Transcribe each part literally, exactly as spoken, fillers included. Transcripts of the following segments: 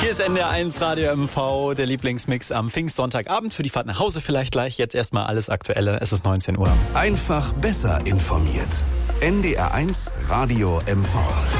Hier ist N D R eins Radio M V, der Lieblingsmix am Pfingstsonntagabend. Für die Fahrt nach Hause vielleicht gleich. Jetzt erstmal alles Aktuelle. Es ist neunzehn Uhr. Einfach besser informiert. N D R eins Radio M V.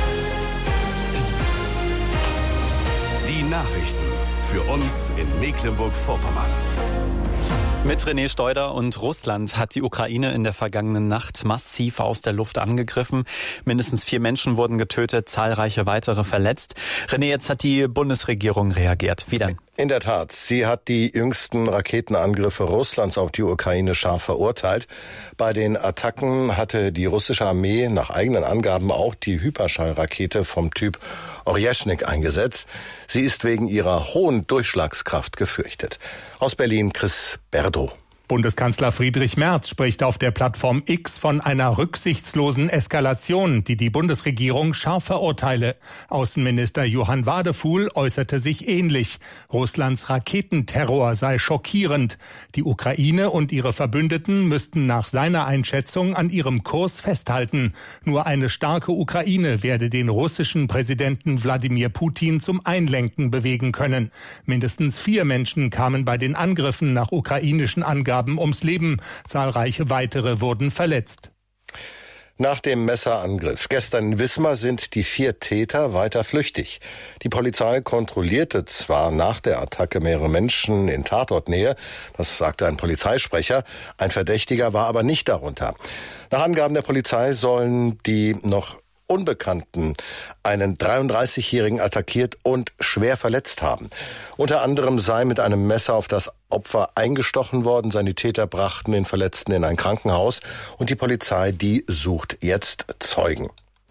Die Nachrichten für uns in Mecklenburg-Vorpommern. Mit René Steuder und Russland hat die Ukraine in der vergangenen Nacht massiv aus der Luft angegriffen. Mindestens vier Menschen wurden getötet, zahlreiche weitere verletzt. René, jetzt hat die Bundesregierung reagiert. Wie denn? In der Tat, sie hat die jüngsten Raketenangriffe Russlands auf die Ukraine scharf verurteilt. Bei den Attacken hatte die russische Armee nach eigenen Angaben auch die Hyperschallrakete vom Typ Orjeschnik eingesetzt. Sie ist wegen ihrer hohen Durchschlagskraft gefürchtet. Aus Berlin Chris Berdow. Bundeskanzler Friedrich Merz spricht auf der Plattform X von einer rücksichtslosen Eskalation, die die Bundesregierung scharf verurteile. Außenminister Johann Wadefuhl äußerte sich ähnlich. Russlands Raketenterror sei schockierend. Die Ukraine und ihre Verbündeten müssten nach seiner Einschätzung an ihrem Kurs festhalten. Nur eine starke Ukraine werde den russischen Präsidenten Wladimir Putin zum Einlenken bewegen können. Mindestens vier Menschen kamen bei den Angriffen nach ukrainischen Angaben ums Leben. Zahlreiche weitere wurden verletzt. Nach dem Messerangriff gestern in Wismar sind die vier Täter weiter flüchtig. Die Polizei kontrollierte zwar nach der Attacke mehrere Menschen in Tatortnähe, das sagte ein Polizeisprecher, ein Verdächtiger war aber nicht darunter. Nach Angaben der Polizei sollen die noch Unbekannten einen dreiunddreißigjährigen attackiert und schwer verletzt haben. Unter anderem sei mit einem Messer auf das Opfer eingestochen worden. Sanitäter brachten den Verletzten in ein Krankenhaus und die Polizei, die sucht jetzt Zeugen.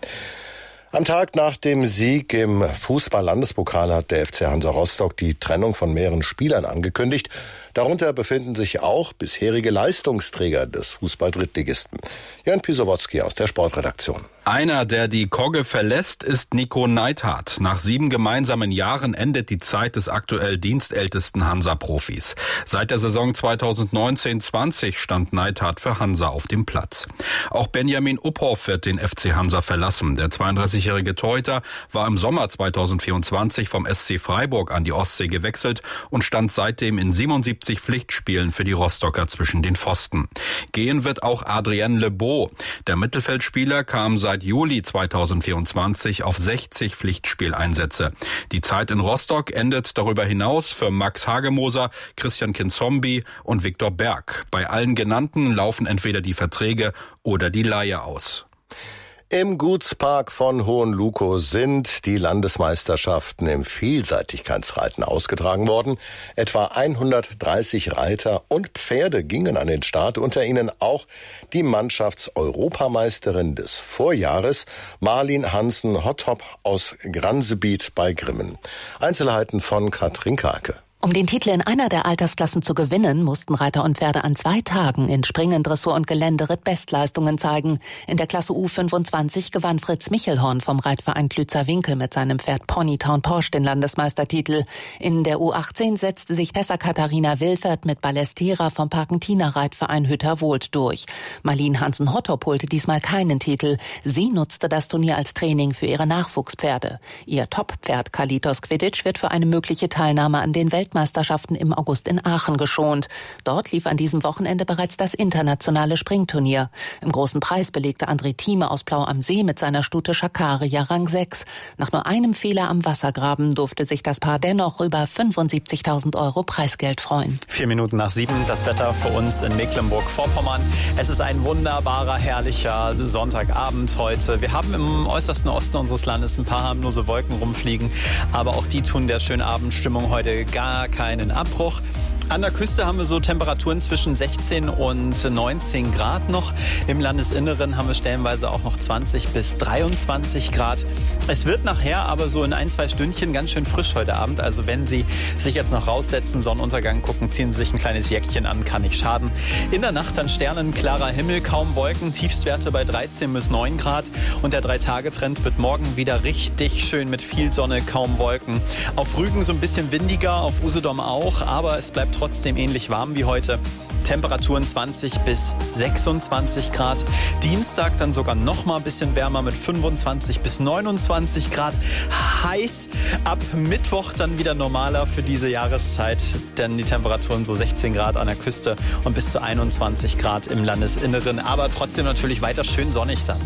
Am Tag nach dem Sieg im Fußball-Landespokal hat der F C Hansa Rostock die Trennung von mehreren Spielern angekündigt. Darunter befinden sich auch bisherige Leistungsträger des Fußball-Drittligisten. Jörn Pisowotzki aus der Sportredaktion. Einer, der die Kogge verlässt, ist Nico Neithardt. Nach sieben gemeinsamen Jahren endet die Zeit des aktuell dienstältesten Hansa-Profis. Seit der Saison zweitausendneunzehn zwanzig stand Neithardt für Hansa auf dem Platz. Auch Benjamin Uphoff wird den F C Hansa verlassen. Der zweiunddreißigjährige Torhüter war im Sommer zweitausendvierundzwanzig vom S C Freiburg an die Ostsee gewechselt und stand seitdem in siebenundsiebzig Pflichtspielen für die Rostocker zwischen den Pfosten. Gehen wird auch Adrien Lebeau. Der Mittelfeldspieler kam seit Juli zweitausendvierundzwanzig auf sechzig Pflichtspieleinsätze. Die Zeit in Rostock endet darüber hinaus für Max Hagemoser, Christian Kinzombie und Viktor Berg. Bei allen genannten laufen entweder die Verträge oder die Leihe aus. Im Gutspark von Hohenlukow sind die Landesmeisterschaften im Vielseitigkeitsreiten ausgetragen worden. Etwa hundertdreißig Reiter und Pferde gingen an den Start, unter ihnen auch die Mannschaftseuropameisterin des Vorjahres, Marlin Hansen-Hottop aus Gransebiet bei Grimmen. Einzelheiten von Katrin Karke. Um den Titel in einer der Altersklassen zu gewinnen, mussten Reiter und Pferde an zwei Tagen in Springen, Dressur und Geländeritt Bestleistungen zeigen. In der Klasse U fünfundzwanzig gewann Fritz Michelhorn vom Reitverein Klützer-Winkel mit seinem Pferd Ponytown Porsche den Landesmeistertitel. In der U achtzehn setzte sich Tessa Katharina Wilfert mit Ballestera vom Parkentiner Reitverein Hütterwohlt durch. Marlin Hansen-Hottop holte diesmal keinen Titel. Sie nutzte das Turnier als Training für ihre Nachwuchspferde. Ihr Top-Pferd Kalitos Quidditch wird für eine mögliche Teilnahme an den Weltmeisterschaften Meisterschaften im August in Aachen geschont. Dort lief an diesem Wochenende bereits das internationale Springturnier. Im großen Preis belegte André Thieme aus Plau am See mit seiner Stute Schakaria Rang sechs. Nach nur einem Fehler am Wassergraben durfte sich das Paar dennoch über fünfundsiebzigtausend Euro Preisgeld freuen. Vier Minuten nach sieben, das Wetter für uns in Mecklenburg-Vorpommern. Es ist ein wunderbarer, herrlicher Sonntagabend heute. Wir haben im äußersten Osten unseres Landes ein paar harmlose Wolken rumfliegen, aber auch die tun der schönen Abendstimmung heute gar keinen Abbruch. An der Küste haben wir so Temperaturen zwischen sechzehn und neunzehn Grad noch. Im Landesinneren haben wir stellenweise auch noch zwanzig bis dreiundzwanzig Grad. Es wird nachher aber so in ein, zwei Stündchen ganz schön frisch heute Abend. Also wenn Sie sich jetzt noch raussetzen, Sonnenuntergang gucken, ziehen Sie sich ein kleines Jäckchen an, kann nicht schaden. In der Nacht dann sternenklarer Himmel, kaum Wolken, Tiefstwerte bei dreizehn bis neun Grad. Und der Drei-Tage-Trend wird morgen wieder richtig schön mit viel Sonne, kaum Wolken. Auf Rügen so ein bisschen windiger, auf Usedom auch, aber es bleibt trotzdem ähnlich warm wie heute. Temperaturen zwanzig bis sechsundzwanzig Grad. Dienstag dann sogar noch mal ein bisschen wärmer mit fünfundzwanzig bis neunundzwanzig Grad. Heiß. Ab Mittwoch dann wieder normaler für diese Jahreszeit, denn die Temperaturen so sechzehn Grad an der Küste und bis zu einundzwanzig Grad im Landesinneren. Aber trotzdem natürlich weiter schön sonnig dann.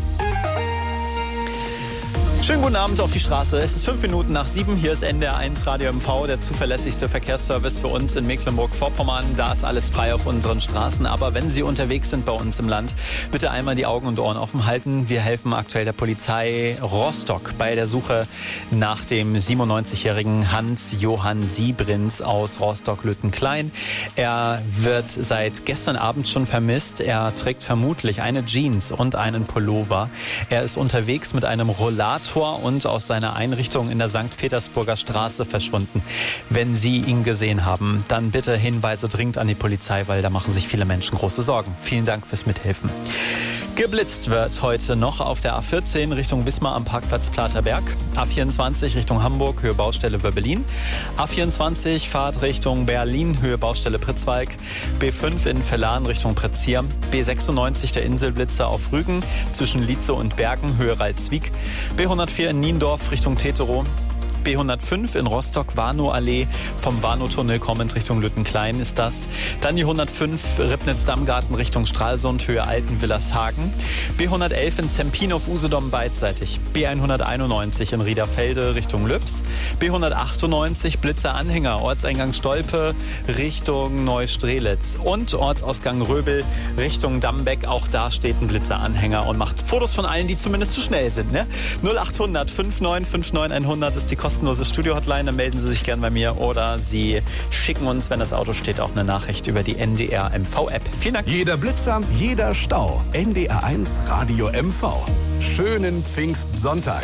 Schönen guten Abend auf die Straße. Es ist fünf Minuten nach sieben. Hier ist N D R eins Radio M V, der zuverlässigste Verkehrsservice für uns in Mecklenburg-Vorpommern. Da ist alles frei auf unseren Straßen. Aber wenn Sie unterwegs sind bei uns im Land, bitte einmal die Augen und Ohren offen halten. Wir helfen aktuell der Polizei Rostock bei der Suche nach dem siebenundneunzigjährigen Hans-Johann Siebrins aus Rostock-Lüttenklein. Er wird seit gestern Abend schon vermisst. Er trägt vermutlich eine Jeans und einen Pullover. Er ist unterwegs mit einem Rollator und aus seiner Einrichtung in der Sankt Petersburger Straße verschwunden. Wenn Sie ihn gesehen haben, dann bitte Hinweise dringend an die Polizei, weil da machen sich viele Menschen große Sorgen. Vielen Dank fürs Mithelfen. Geblitzt wird heute noch auf der A vierzehn Richtung Wismar am Parkplatz Platerberg, A vierundzwanzig Richtung Hamburg, Höhe Baustelle Wöbbelin, A vierundzwanzig Fahrt Richtung Berlin, Höhe Baustelle Pritzwalk, B fünf in Verlan Richtung Pretzier, B sechsundneunzig der Inselblitzer auf Rügen zwischen Lietze und Bergen, Höhe Ralzwiek, B hundertvier in Niendorf Richtung Teterow, B hundertfünf in Rostock, Warnow-Allee, vom Warnow-Tunnel kommend Richtung Lüttenklein ist das. Dann die hundertfünf Ribnitz-Dammgarten Richtung Stralsund, Höhe Altenwillershagen. B hundertelf in Zempin auf Usedom beidseitig. B hunderteinundneunzig in Riederfelde Richtung Lübs. B hundertachtundneunzig Blitzer-Anhänger, Ortseingang Stolpe Richtung Neustrelitz. Und Ortsausgang Röbel Richtung Dammbeck. Auch da steht ein Blitzer-Anhänger und macht Fotos von allen, die zumindest zu schnell sind. Ne? null achthundert fünfundneunzig fünfundneunzig hundert ist die kostenlose Studio-Hotline, dann melden Sie sich gern bei mir oder Sie schicken uns, wenn das Auto steht, auch eine Nachricht über die N D R M V-App. Vielen Dank. Jeder Blitzer, jeder Stau. N D R eins Radio M V. Schönen Pfingstsonntag.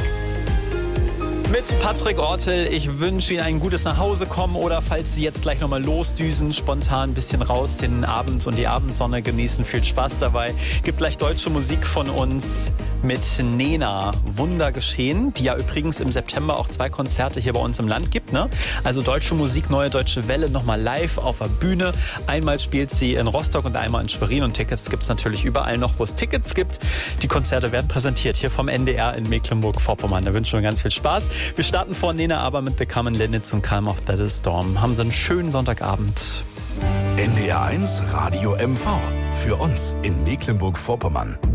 Mit Patrick Ortel. Ich wünsche Ihnen ein gutes Nachhausekommen oder falls Sie jetzt gleich nochmal losdüsen, spontan ein bisschen raus, den Abend und die Abendsonne genießen. Viel Spaß dabei. Gibt gleich deutsche Musik von uns mit Nena. Wunder geschehen, die ja übrigens im September auch zwei Konzerte hier bei uns im Land gibt. Ne? Also deutsche Musik, Neue Deutsche Welle, nochmal live auf der Bühne. Einmal spielt sie in Rostock und einmal in Schwerin und Tickets gibt es natürlich überall noch, wo es Tickets gibt. Die Konzerte werden präsentiert hier vom N D R in Mecklenburg-Vorpommern. Da wünschen wir ganz viel Spaß. Wir starten vor Nena aber mit Becoming Linitz und Calm of the Storm. Haben Sie einen schönen Sonntagabend. N D R eins Radio M V. Für uns in Mecklenburg-Vorpommern.